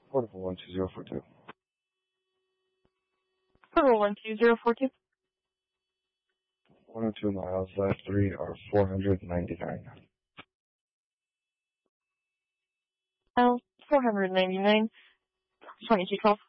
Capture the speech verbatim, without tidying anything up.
Portable one two zero four two. Portable one two zero four two. one oh two miles, last three are four hundred ninety-nine. L four hundred ninety-nine. twenty-two twelve.